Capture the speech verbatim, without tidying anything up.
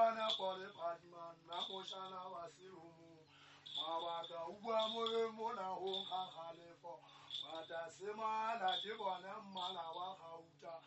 Mabana Pole Padman, Namoshana Wasirumu, Mawaka Uguamore Mona Honka Halefo, Wata Semana Jibona Mana Waka Uta,